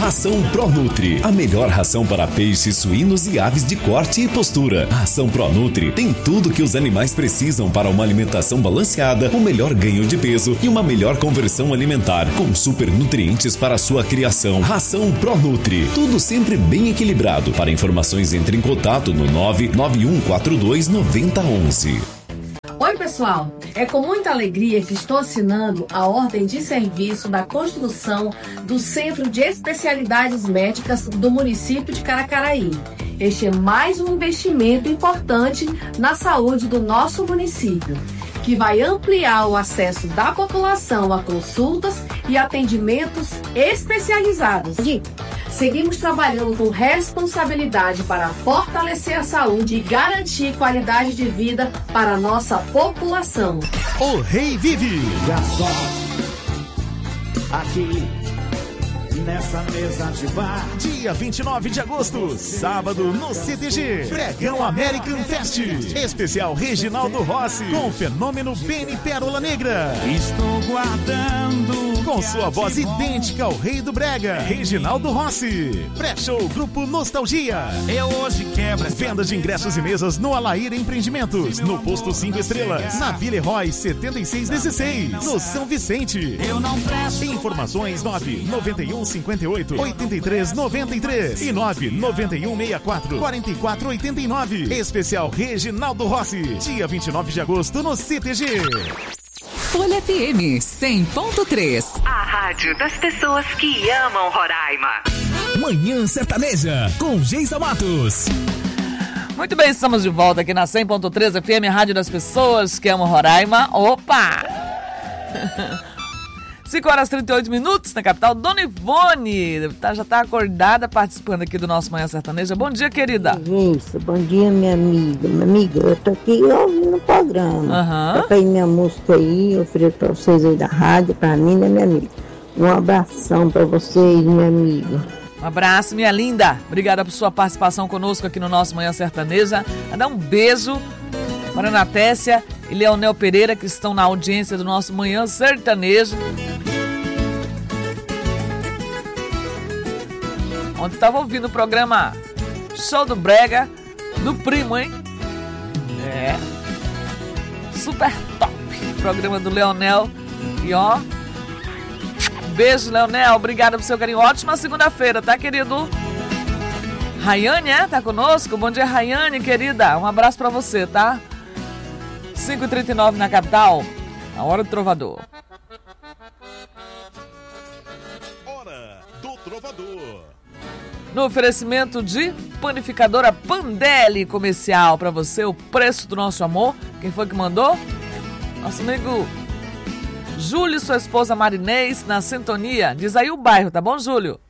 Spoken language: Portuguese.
Ração ProNutri, a melhor ração para peixes, suínos e aves de corte e postura. A ração ProNutri tem tudo que os animais precisam para uma alimentação balanceada, um melhor ganho de peso e uma melhor conversão alimentar, com super nutrientes para a sua criação. Ração ProNutri, tudo sempre bem equilibrado. Para informações, entre em contato no 991429011. Oi, pessoal! É com muita alegria que estou assinando a ordem de serviço da construção do Centro de Especialidades Médicas do município de Caracaraí. Este é mais um investimento importante na saúde do nosso município, que vai ampliar o acesso da população a consultas e atendimentos especializados. Seguimos trabalhando com responsabilidade para fortalecer a saúde e garantir qualidade de vida para a nossa população. O Rei Vive! Já só aqui nessa mesa de bar. Dia 29 de agosto, sábado, no CTG. Bregão American Fest. Especial Reginaldo Rossi, com o fenômeno Benny Pérola Negra. Estou guardando com sua voz idêntica ao rei do brega, Reginaldo Rossi. Pré-show Grupo Nostalgia. Eu hoje quebro. Venda de ingressos e mesas no Alair Empreendimentos, no Posto 5 Estrelas, na Vila Herói 7616, no São Vicente. Eu não presto. Informações 99158-8393 e 99164-4489. Especial Reginaldo Rossi, dia 29 de agosto no CTG. Folha FM 100.3. A rádio das pessoas que amam Roraima. Manhã Sertaneja, com Geisa Matos. Muito bem, estamos de volta aqui na 100.3 FM, a rádio das pessoas que amam Roraima. Opa! 5h38 na capital. Dona Ivone já está acordada participando aqui do nosso Manhã Sertaneja. Bom dia, querida. Isso, bom dia, minha amiga. Minha amiga, eu tô aqui ouvindo o programa. Toca aí minha música aí, eu ofereço pra vocês aí da rádio, pra mim, né, minha amiga? Um abração pra vocês, minha amiga. Um abraço, minha linda. Obrigada por sua participação conosco aqui no nosso Manhã Sertaneja. Vou dar um beijo para a Ana Técia e Leonel Pereira, que estão na audiência do nosso Manhã Sertanejo. Ontem estava ouvindo o programa Show do Brega, do Primo, hein? É. Super top. Programa do Leonel. E ó, beijo, Leonel. Obrigada pelo seu carinho. Ótima segunda-feira, tá, querido? Rayane, tá conosco? Bom dia, Rayane, querida. Um abraço pra você, tá? 5h39 na capital. A hora do trovador. Hora do trovador. No oferecimento de Panificadora Pandelli Comercial. Para você, o preço do nosso amor. Quem foi que mandou? Nosso amigo Júlio e sua esposa Marinês na sintonia. Diz aí o bairro, tá bom, Júlio?